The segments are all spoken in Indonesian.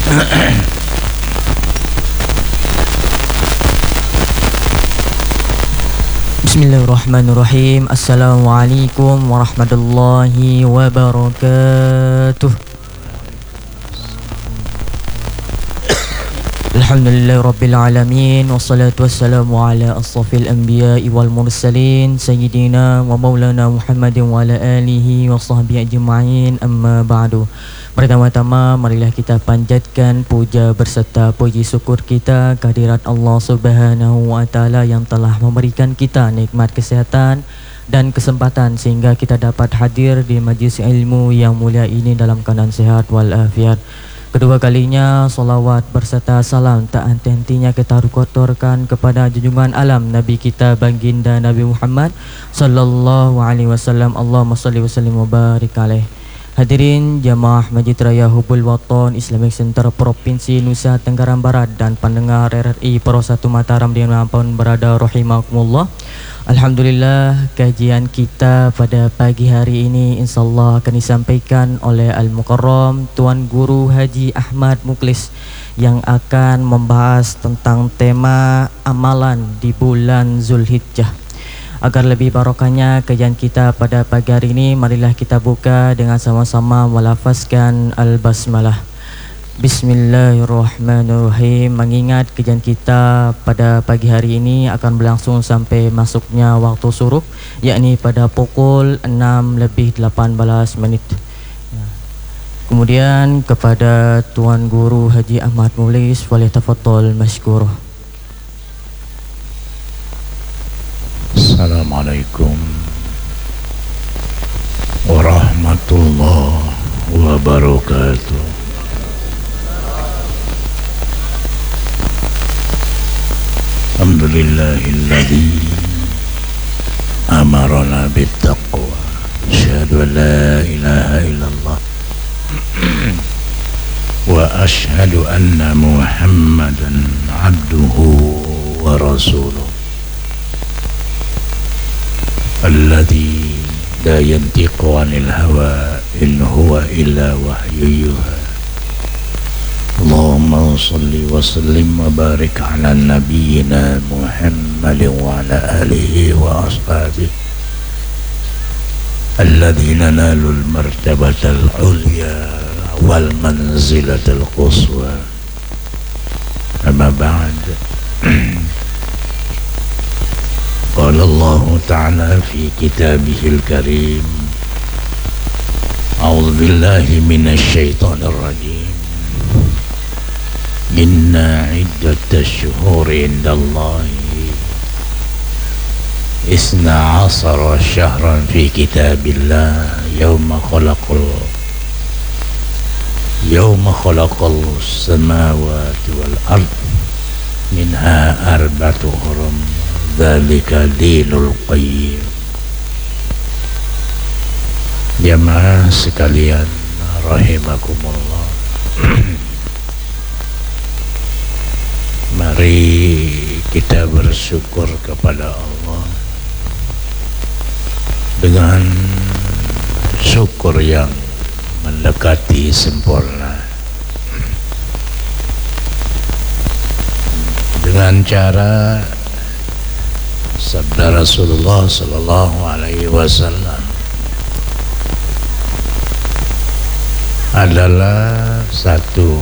Bismillahirrahmanirrahim. Assalamualaikum warahmatullahi wabarakatuh. Alhamdulillahi rabbil alamin, wassalatu wassalamu ala asrafil anbiya'i wal mursalin sayyidina wa maulana Muhammadin wa ala alihi wa sahbihi ajma'in, amma ba'du. Pertama-tama marilah kita panjatkan puja berserta puji syukur kita kehadirat Allah Subhanahu wa taala yang telah memberikan kita nikmat kesehatan dan kesempatan sehingga kita dapat hadir di majlis ilmu yang mulia ini dalam keadaan sehat walafiat. Kedua kalinya salawat berserta salam tak henti-hentinya kita kotorkan kepada junjungan alam Nabi kita baginda Nabi Muhammad sallallahu alaihi wasallam. Allahumma shalli wa sallim wa barik alaih. Hadirin jamaah Masjid Raya Hubul Watan Islamic Center Provinsi Nusa Tenggara Barat dan pendengar RRI Pro 1 Mataram dimanapun berada rahimakumullah. Alhamdulillah, kajian kita pada pagi hari ini insyaallah akan disampaikan oleh Al-Mukarram Tuan Guru Haji Ahmad Muklis yang akan membahas tentang tema amalan di bulan Zulhijjah. Agar lebih barokahnya kajian kita pada pagi hari ini, marilah kita buka dengan sama-sama melafazkan Al-Basmalah. Bismillahirrahmanirrahim. Mengingat kajian kita pada pagi hari ini akan berlangsung sampai masuknya waktu suruh, yakni pada pukul 6:18. Kemudian kepada Tuan Guru Haji Ahmad Muklis, waliyatafadhal masykurah. Assalamualaikum warahmatullahi wabarakatuh. Alhamdulillahilladzi amarana bittaqwa. Asyhadu an la ilaha illallah wa asyhadu anna Muhammadan abduhu wa rasuluh. Alladzi la yantiqu 'anil hawa in huwa illa wahyu yuha. Allahumma shalli wa sallim wa barik 'ala nabiyyina Muhammadin wa 'ala alihi wa ashabihi alladzina nalul martabatal 'ulya wal manzilatal quswa. Amma ba'd. Qala Allah Ta'ala fi kitabihil karim, a'udzu billahi minasy syaithanir rajim. Inna iddatash shuhuri indallahi isna asara syahran fi kitabillah yawma khalaqal samawati wal ard minha arba'atu hurum dzalika dinul qayyim. Jamaah sekalian rahimakumullah, mari kita bersyukur kepada Allah dengan syukur yang mendekati sempurna, dengan cara sabda Rasulullah sallallahu alaihi wasallam adalah satu,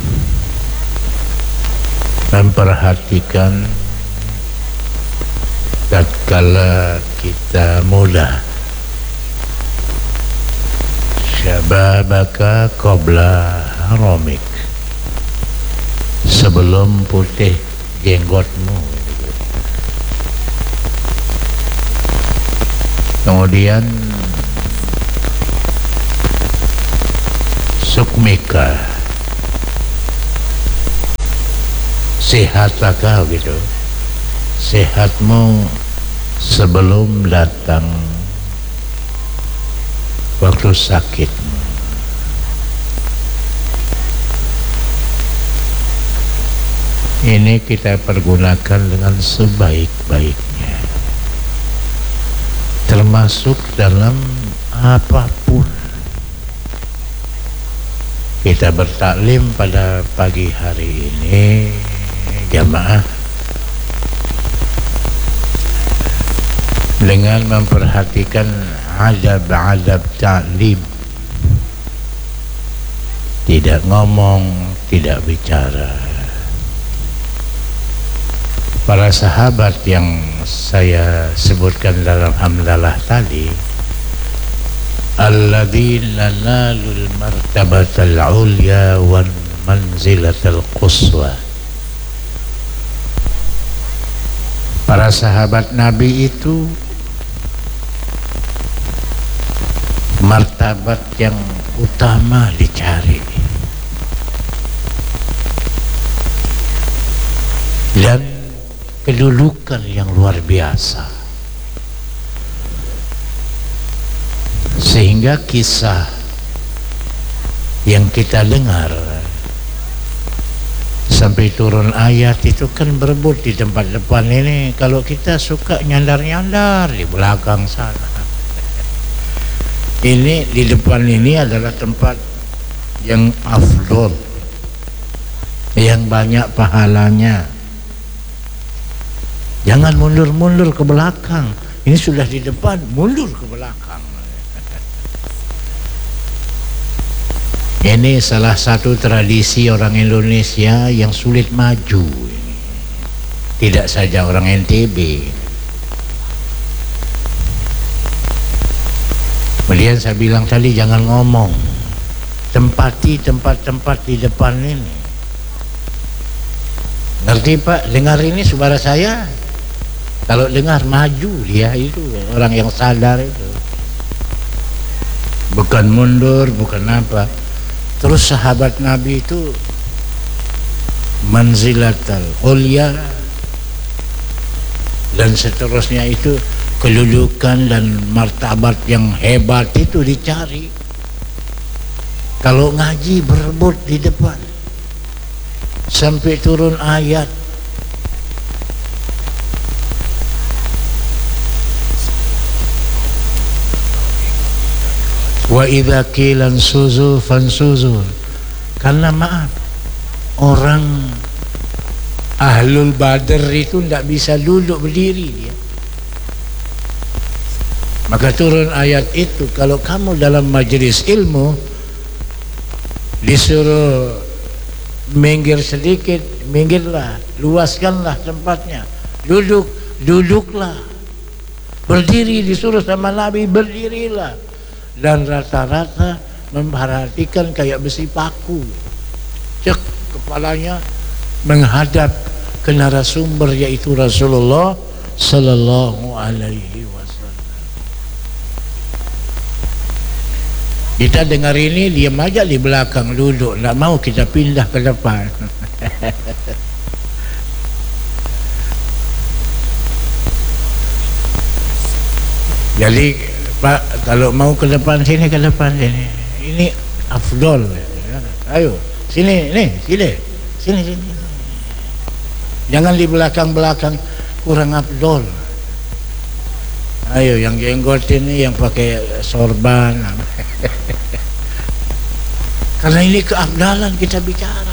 memperhatikan tatkala kita muda, syababaka qabla haramik, sebelum putih jenggotmu. Kemudian sukmika, sehataka gitu, sehatmu sebelum datang waktu sakitmu. Ini kita pergunakan dengan sebaik-baiknya, termasuk dalam apapun. Kita bertaklim pada pagi hari ini, jamaah, dengan memperhatikan adab-adab taklim. Tidak ngomong, tidak bicara. Para sahabat yang saya sebutkan dalam hamdalah tadi, alladzina nalul martabatal ulya wan manzilatal quswa. Para sahabat Nabi itu martabat yang utama dicari, dan kedudukan yang luar biasa, sehingga kisah yang kita dengar sampai turun ayat itu kan berebut di tempat depan ini. Kalau kita suka nyandar-nyandar di belakang sana, ini di depan ini adalah tempat yang afdol, yang banyak pahalanya. Jangan mundur-mundur ke belakang. Ini sudah di depan, mundur ke belakang. Ini salah satu tradisi orang Indonesia yang sulit maju. Tidak saja orang NTB. Kemudian saya bilang tadi, jangan ngomong, tempati tempat-tempat di depan ini. Ngerti Pak? Dengar ini suara saya. Kalau dengar maju dia, itu orang yang sadar itu. Bukan mundur, bukan apa. Terus sahabat Nabi itu manzilatal ulya dan seterusnya, itu kedudukan dan martabat yang hebat itu dicari. Kalau ngaji berebut di depan sampai turun ayat. Wa idza qila suzu fansuzu. Karena maaf, orang ahlul badr itu tidak bisa duduk berdiri dia. Maka turun ayat itu, kalau kamu dalam majelis ilmu disuruh minggir sedikit, minggirlah, luaskanlah tempatnya. Duduklah. Berdiri disuruh sama Nabi, berdirilah. Dan rata-rata memperhatikan kayak besi paku, cek kepalanya menghadap ke narasumber, yaitu Rasulullah Sallallahu Alaihi Wasallam. Kita dengar ini, diam aja di belakang, duduk, nggak mau kita pindah ke depan. Jadi Pak, kalau mau ke depan sini, ke depan sini. Ini afdol. Ayo, sini, sini. Jangan di belakang-belakang, kurang afdol. Ayo, yang jenggot ini, yang pakai sorban. Karena ini keafdalan kita bicara.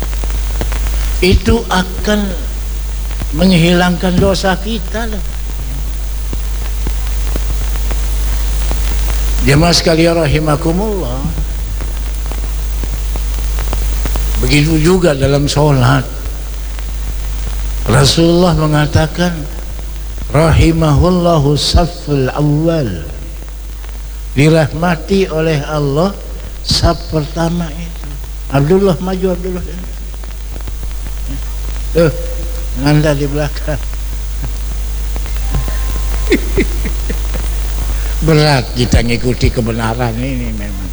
Itu akan menghilangkan dosa kita lah. Jemaah sekalian rahimakumullah, begitu juga dalam sholat. Rasulullah mengatakan, rahimahullahu safful awal, dirahmati oleh Allah saf pertama itu. Abdullah maju, Abdullah. Tuh, nganda di belakang. Berat kita ngikuti kebenaran ini memang.